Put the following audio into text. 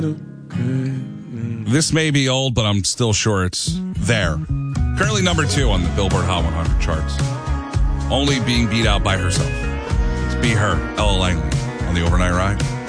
This may be old, but I'm still sure it's there. Currently number 2 on the Billboard Hot 100 charts. Only being beat out by herself. It's Be Her, Ella Langley on the Overnight Ride.